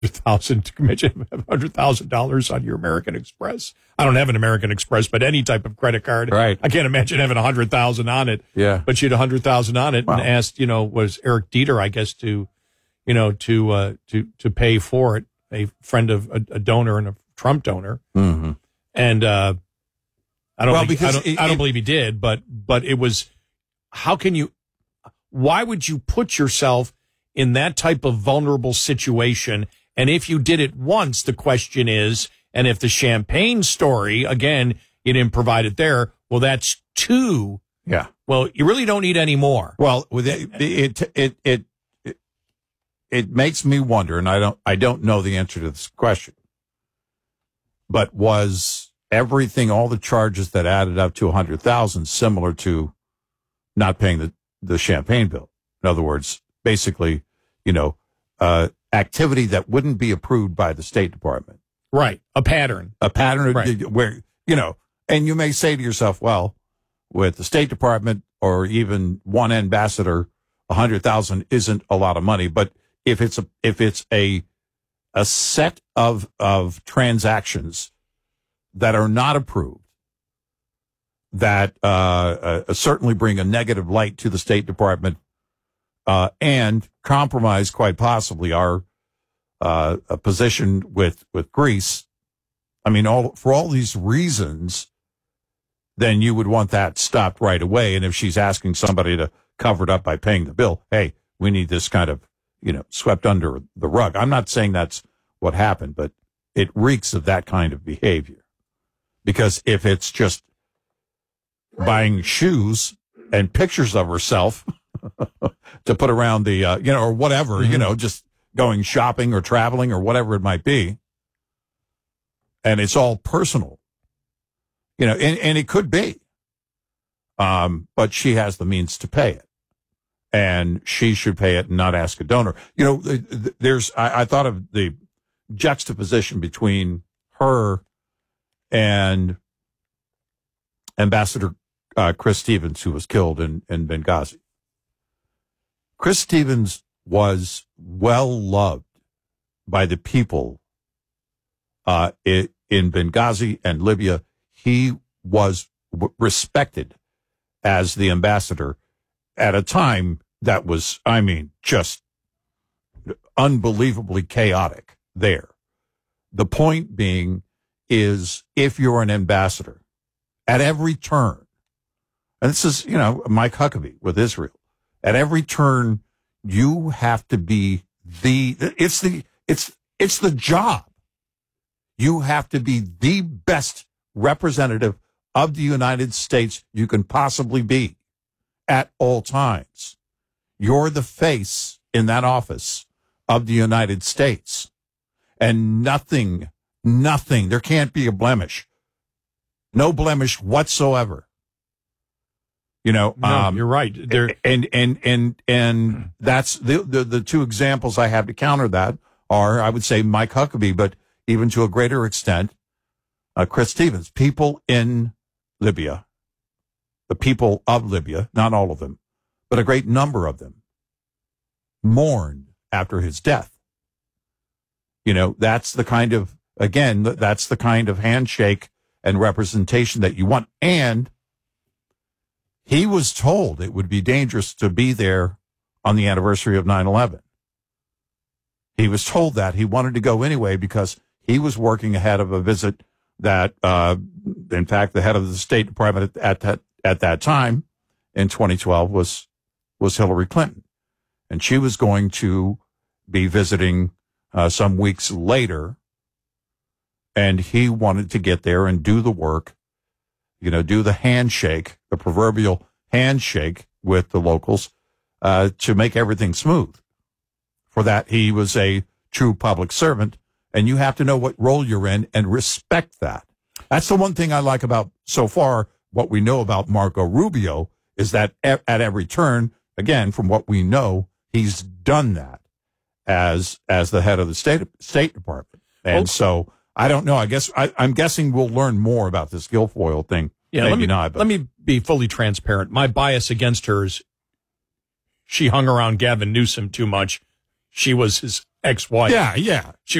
$100,000 on your American Express. I don't have an American Express, but any type of credit card. Right. I can't imagine having 100,000 on it. Yeah. But she had 100,000 on it, Wow. and asked, was Eric Dieter, I guess, to pay for it. A friend of a donor and a Trump donor. Mm-hmm. And I don't believe he did, but it was, why would you put yourself in that type of vulnerable situation? And if you did it once, the question is, and if the champagne story, again, you didn't provide it there, well, that's two. Yeah. Well, you really don't need any more. Well, it makes me wonder, and I don't know the answer to this question, but was everything, all the charges that added up to 100,000 similar to not paying the champagne bill? In other words, basically, activity that wouldn't be approved by the State Department. Right. A pattern. Right. Where, and you may say to yourself, well, with the State Department or even one ambassador, 100,000 isn't a lot of money. But if it's a set of transactions that are not approved, that certainly bring a negative light to the State Department, and compromise quite possibly our position with Greece. I mean, for all these reasons, then you would want that stopped right away. And if she's asking somebody to cover it up by paying the bill, hey, we need this kind of, swept under the rug. I'm not saying that's what happened, but it reeks of that kind of behavior. Because if it's just buying shoes and pictures of herself to put around the, or whatever, mm-hmm. Just going shopping or traveling or whatever it might be, and it's all personal, and it could be, but she has the means to pay it, and she should pay it and not ask a donor. I thought of the juxtaposition between her and Ambassador Chris Stevens, who was killed in Benghazi. Chris Stevens was well loved by the people in Benghazi and Libya. He was respected as the ambassador at a time that was, just unbelievably chaotic there. The point being is, if you're an ambassador at every turn, and this is, Mike Huckabee with Israel, at every turn, you have to be it's the job. You have to be the best representative of the United States you can possibly be at all times. You're the face in that office of the United States. And nothing, there can't be a blemish. No blemish whatsoever. No, you're right. And that's the two examples I have to counter that are, I would say, Mike Huckabee, but even to a greater extent, Chris Stevens. People in Libya, the people of Libya, not all of them, but a great number of them, mourned after his death. That's the kind of, that's the kind of handshake and representation that you want. And he was told it would be dangerous to be there on the anniversary of 9/11. He was told that. He wanted to go anyway because he was working ahead of a visit that, in fact, the head of the State Department at that time in 2012 was Hillary Clinton. And she was going to be visiting some weeks later. And he wanted to get there and do the work, do the handshake, the proverbial handshake with the locals, to make everything smooth. For that, he was a true public servant, and you have to know what role you're in and respect that. That's the one thing I like about, so far, what we know about Marco Rubio, is that at every turn, again, from what we know, he's done that as the head of the State Department. And so, I don't know. I guess I'm guessing we'll learn more about this Guilfoyle thing. Yeah, let me be fully transparent. My bias against her is she hung around Gavin Newsom too much. She was his ex-wife. Yeah, yeah. She